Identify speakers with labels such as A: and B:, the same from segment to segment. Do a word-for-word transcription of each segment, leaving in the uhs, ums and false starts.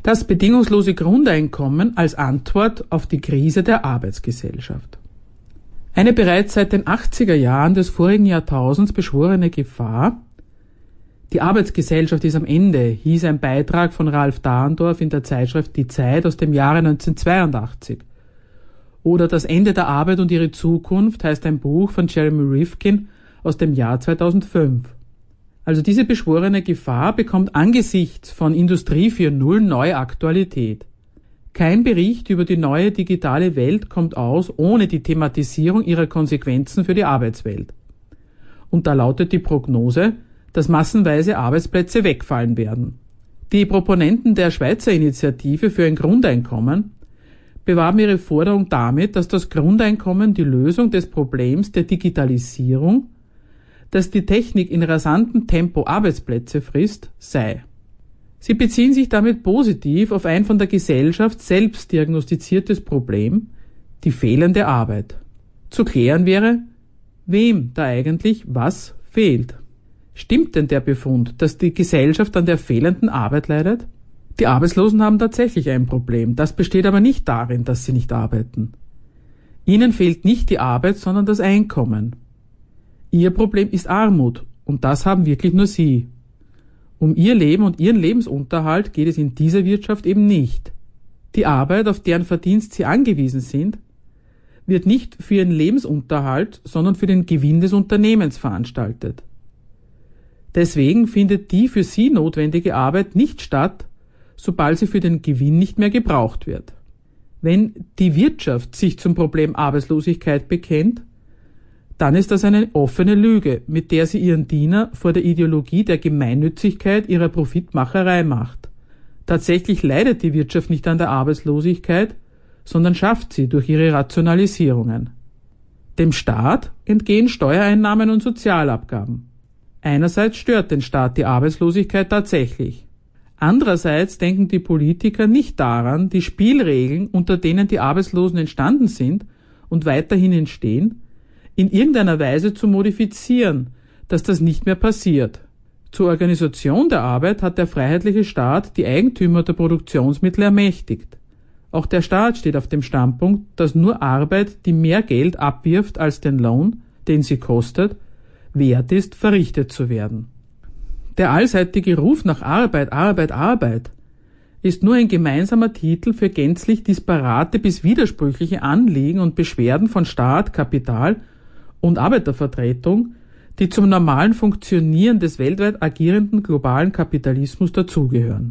A: Das bedingungslose Grundeinkommen als Antwort auf die Krise der Arbeitsgesellschaft. Eine bereits seit den achtziger Jahren des vorigen Jahrtausends beschworene Gefahr, die Arbeitsgesellschaft ist am Ende, hieß ein Beitrag von Ralf Dahrendorf in der Zeitschrift Die Zeit aus dem Jahre neunzehnhundertzweiundachtzig. Oder Das Ende der Arbeit und ihre Zukunft heißt ein Buch von Jeremy Rifkin aus dem Jahr zweitausendfünf. Also diese beschworene Gefahr bekommt angesichts von Industrie vier Punkt null neue Aktualität. Kein Bericht über die neue digitale Welt kommt aus ohne die Thematisierung ihrer Konsequenzen für die Arbeitswelt. Und da lautet die Prognose, dass massenweise Arbeitsplätze wegfallen werden. Die Proponenten der Schweizer Initiative für ein Grundeinkommen bewarben ihre Forderung damit, dass das Grundeinkommen die Lösung des Problems der Digitalisierung, dass die Technik in rasantem Tempo Arbeitsplätze frisst, sei. Sie beziehen sich damit positiv auf ein von der Gesellschaft selbst diagnostiziertes Problem, die fehlende Arbeit. Zu klären wäre, wem da eigentlich was fehlt. Stimmt denn der Befund, dass die Gesellschaft an der fehlenden Arbeit leidet? Die Arbeitslosen haben tatsächlich ein Problem. Das besteht aber nicht darin, dass sie nicht arbeiten. Ihnen fehlt nicht die Arbeit, sondern das Einkommen. Ihr Problem ist Armut, und das haben wirklich nur Sie. Um Ihr Leben und Ihren Lebensunterhalt geht es in dieser Wirtschaft eben nicht. Die Arbeit, auf deren Verdienst Sie angewiesen sind, wird nicht für Ihren Lebensunterhalt, sondern für den Gewinn des Unternehmens veranstaltet. Deswegen findet die für Sie notwendige Arbeit nicht statt, sobald sie für den Gewinn nicht mehr gebraucht wird. Wenn die Wirtschaft sich zum Problem Arbeitslosigkeit bekennt, dann ist das eine offene Lüge, mit der sie ihren Diener vor der Ideologie der Gemeinnützigkeit ihrer Profitmacherei macht. Tatsächlich leidet die Wirtschaft nicht an der Arbeitslosigkeit, sondern schafft sie durch ihre Rationalisierungen. Dem Staat entgehen Steuereinnahmen und Sozialabgaben. Einerseits stört den Staat die Arbeitslosigkeit tatsächlich. Andererseits denken die Politiker nicht daran, die Spielregeln, unter denen die Arbeitslosen entstanden sind und weiterhin entstehen, in irgendeiner Weise zu modifizieren, dass das nicht mehr passiert. Zur Organisation der Arbeit hat der freiheitliche Staat die Eigentümer der Produktionsmittel ermächtigt. Auch der Staat steht auf dem Standpunkt, dass nur Arbeit, die mehr Geld abwirft als den Lohn, den sie kostet, wert ist, verrichtet zu werden. Der allseitige Ruf nach Arbeit, Arbeit, Arbeit ist nur ein gemeinsamer Titel für gänzlich disparate bis widersprüchliche Anliegen und Beschwerden von Staat, Kapital und Arbeitervertretung, die zum normalen Funktionieren des weltweit agierenden globalen Kapitalismus dazugehören.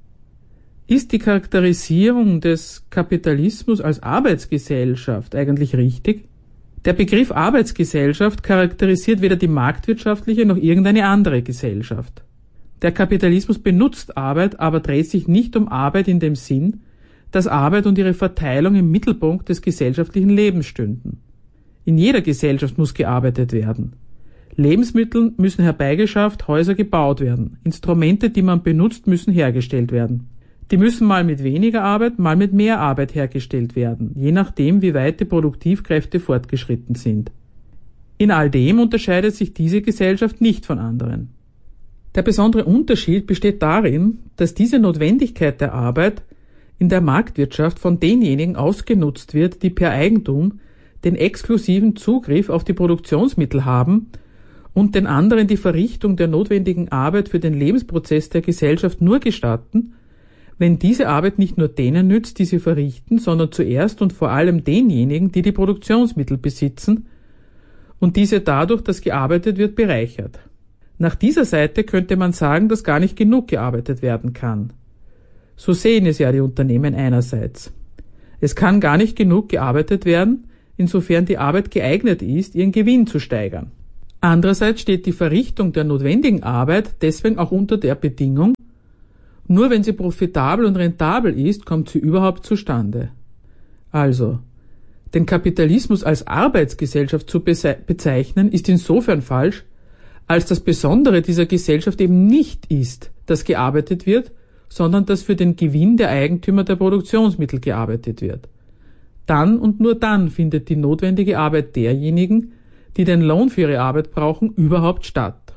A: Ist die Charakterisierung des Kapitalismus als Arbeitsgesellschaft eigentlich richtig? Der Begriff Arbeitsgesellschaft charakterisiert weder die marktwirtschaftliche noch irgendeine andere Gesellschaft. Der Kapitalismus benutzt Arbeit, aber dreht sich nicht um Arbeit in dem Sinn, dass Arbeit und ihre Verteilung im Mittelpunkt des gesellschaftlichen Lebens stünden. In jeder Gesellschaft muss gearbeitet werden. Lebensmittel müssen herbeigeschafft, Häuser gebaut werden. Instrumente, die man benutzt, müssen hergestellt werden. Die müssen mal mit weniger Arbeit, mal mit mehr Arbeit hergestellt werden, je nachdem, wie weit die Produktivkräfte fortgeschritten sind. In all dem unterscheidet sich diese Gesellschaft nicht von anderen. Der besondere Unterschied besteht darin, dass diese Notwendigkeit der Arbeit in der Marktwirtschaft von denjenigen ausgenutzt wird, die per Eigentum den exklusiven Zugriff auf die Produktionsmittel haben und den anderen die Verrichtung der notwendigen Arbeit für den Lebensprozess der Gesellschaft nur gestatten, wenn diese Arbeit nicht nur denen nützt, die sie verrichten, sondern zuerst und vor allem denjenigen, die die Produktionsmittel besitzen und diese dadurch, dass gearbeitet wird, bereichert. Nach dieser Seite könnte man sagen, dass gar nicht genug gearbeitet werden kann. So sehen es ja die Unternehmen einerseits. Es kann gar nicht genug gearbeitet werden, insofern die Arbeit geeignet ist, ihren Gewinn zu steigern. Andererseits steht die Verrichtung der notwendigen Arbeit deswegen auch unter der Bedingung, nur wenn sie profitabel und rentabel ist, kommt sie überhaupt zustande. Also, den Kapitalismus als Arbeitsgesellschaft zu bezeichnen, ist insofern falsch, als das Besondere dieser Gesellschaft eben nicht ist, dass gearbeitet wird, sondern dass für den Gewinn der Eigentümer der Produktionsmittel gearbeitet wird. Dann und nur dann findet die notwendige Arbeit derjenigen, die den Lohn für ihre Arbeit brauchen, überhaupt statt.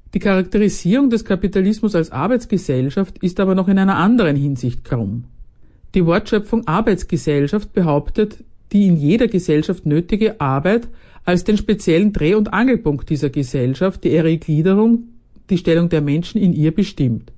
A: Die Charakterisierung des Kapitalismus als Arbeitsgesellschaft ist aber noch in einer anderen Hinsicht krumm. Die Wortschöpfung Arbeitsgesellschaft behauptet die in jeder Gesellschaft nötige Arbeit als den speziellen Dreh- und Angelpunkt dieser Gesellschaft, die ihre Gliederung, die Stellung der Menschen in ihr bestimmt.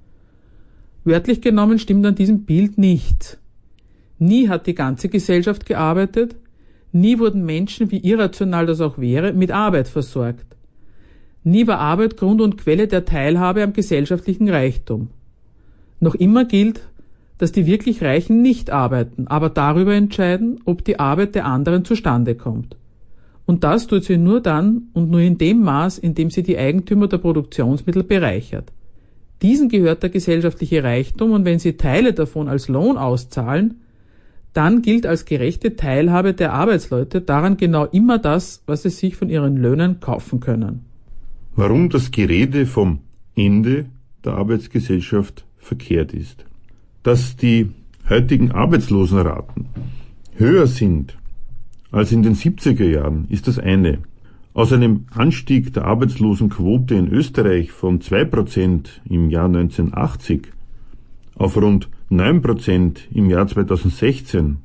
A: Wörtlich genommen stimmt an diesem Bild nichts. Nie hat die ganze Gesellschaft gearbeitet, nie wurden Menschen, wie irrational das auch wäre, mit Arbeit versorgt. Nie war Arbeit Grund und Quelle der Teilhabe am gesellschaftlichen Reichtum. Noch immer gilt, dass die wirklich Reichen nicht arbeiten, aber darüber entscheiden, ob die Arbeit der anderen zustande kommt. Und das tut sie nur dann und nur in dem Maß, in dem sie die Eigentümer der Produktionsmittel bereichert. Diesen gehört der gesellschaftliche Reichtum, und wenn sie Teile davon als Lohn auszahlen, dann gilt als gerechte Teilhabe der Arbeitsleute daran genau immer das, was sie sich von ihren Löhnen kaufen können.
B: Warum das Gerede vom Ende der Arbeitsgesellschaft verkehrt ist. Dass die heutigen Arbeitslosenraten höher sind als in den siebziger Jahren, ist das eine. Aus einem Anstieg der Arbeitslosenquote in Österreich von zwei Prozent im Jahr neunzehnhundertachtzig auf rund neun Prozent im Jahr zweitausendsechzehn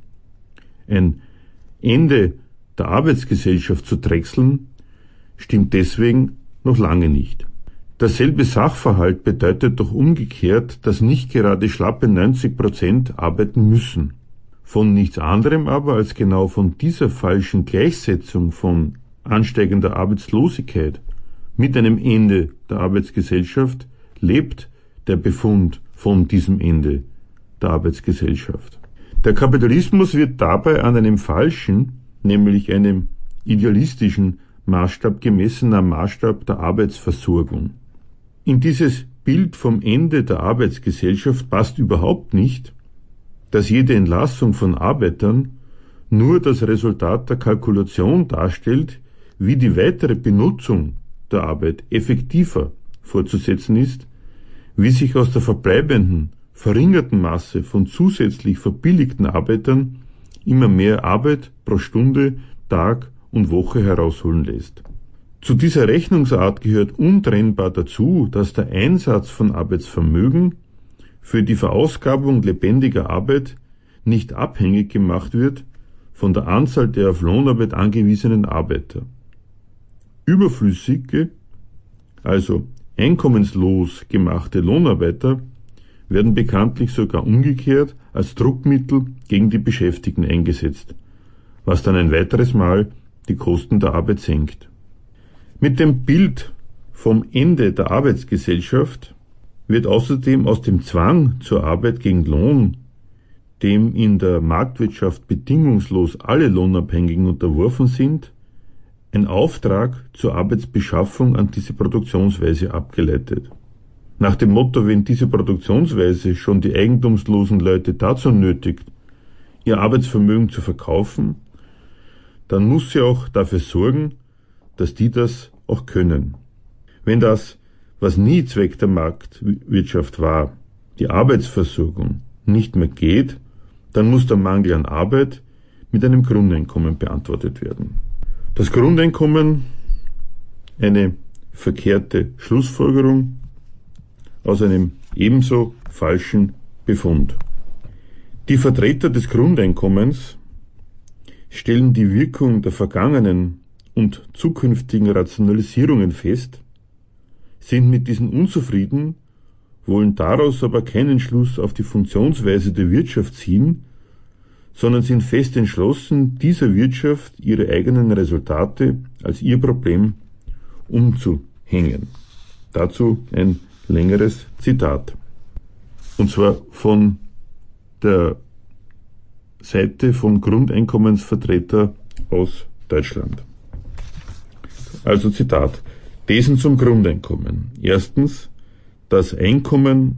B: ein Ende der Arbeitsgesellschaft zu drechseln, stimmt deswegen noch lange nicht. Derselbe Sachverhalt bedeutet doch umgekehrt, dass nicht gerade schlappe neunzig Prozent arbeiten müssen. Von nichts anderem aber als genau von dieser falschen Gleichsetzung von ansteigender Arbeitslosigkeit mit einem Ende der Arbeitsgesellschaft lebt der Befund von diesem Ende der Arbeitsgesellschaft. Der Kapitalismus wird dabei an einem falschen, nämlich einem idealistischen Maßstab gemessen, am Maßstab der Arbeitsversorgung. In dieses Bild vom Ende der Arbeitsgesellschaft passt überhaupt nicht, dass jede Entlassung von Arbeitern nur das Resultat der Kalkulation darstellt, wie die weitere Benutzung der Arbeit effektiver fortzusetzen ist, wie sich aus der verbleibenden, verringerten Masse von zusätzlich verbilligten Arbeitern immer mehr Arbeit pro Stunde, Tag und Woche herausholen lässt. Zu dieser Rechnungsart gehört untrennbar dazu, dass der Einsatz von Arbeitsvermögen für die Verausgabung lebendiger Arbeit nicht abhängig gemacht wird von der Anzahl der auf Lohnarbeit angewiesenen Arbeiter. Überflüssige, also einkommenslos gemachte Lohnarbeiter werden bekanntlich sogar umgekehrt als Druckmittel gegen die Beschäftigten eingesetzt, was dann ein weiteres Mal die Kosten der Arbeit senkt. Mit dem Bild vom Ende der Arbeitsgesellschaft wird außerdem aus dem Zwang zur Arbeit gegen Lohn, dem in der Marktwirtschaft bedingungslos alle Lohnabhängigen unterworfen sind, ein Auftrag zur Arbeitsbeschaffung an diese Produktionsweise abgeleitet. Nach dem Motto, wenn diese Produktionsweise schon die eigentumslosen Leute dazu nötigt, ihr Arbeitsvermögen zu verkaufen, dann muss sie auch dafür sorgen, dass die das auch können. Wenn das, was nie Zweck der Marktwirtschaft war, die Arbeitsversorgung, nicht mehr geht, dann muss der Mangel an Arbeit mit einem Grundeinkommen beantwortet werden. Das Grundeinkommen, eine verkehrte Schlussfolgerung aus einem ebenso falschen Befund. Die Vertreter des Grundeinkommens stellen die Wirkung der vergangenen und zukünftigen Rationalisierungen fest, sind mit diesen unzufrieden, wollen daraus aber keinen Schluss auf die Funktionsweise der Wirtschaft ziehen, sondern sind fest entschlossen, dieser Wirtschaft ihre eigenen Resultate als ihr Problem umzuhängen. Dazu ein längeres Zitat. Und zwar von der Seite vom Grundeinkommensvertreter aus Deutschland. Also Zitat. Thesen zum Grundeinkommen. Erstens, das Einkommen